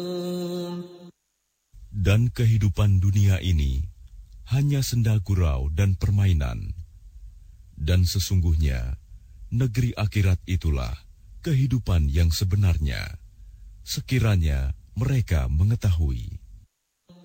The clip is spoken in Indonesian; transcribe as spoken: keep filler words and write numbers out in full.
Dan kehidupan dunia ini hanya senda gurau dan permainan. Dan sesungguhnya negeri akhirat itulah kehidupan yang sebenarnya, sekiranya mereka mengetahui.